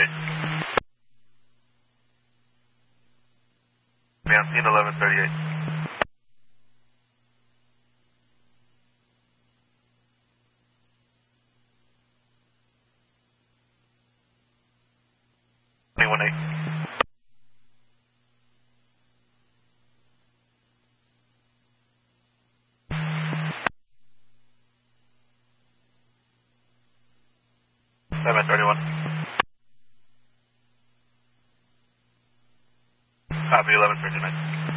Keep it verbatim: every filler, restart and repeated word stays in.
thirty-eight. Be on scene eleven thirty-eight. twenty-one eight. seven thirty-one. Copy eleven thirty-nine.